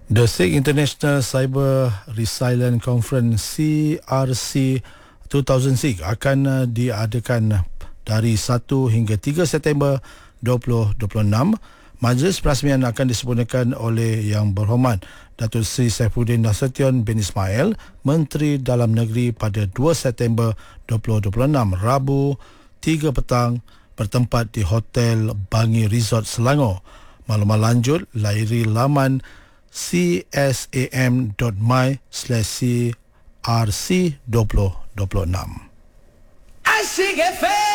The SIG International Cyber Resilience Conference CRC 2006 akan diadakan dari 1 hingga 3 September 2026. Majlis perasmian akan disempurnakan oleh Yang Berhormat Datuk Seri Saifuddin Nasution bin Ismail, Menteri Dalam Negeri, pada 2 September 2026, Rabu 3 petang, bertempat di Hotel Bangi Resort Selangor. Maklumat lanjut layari laman csam.my/crc2026.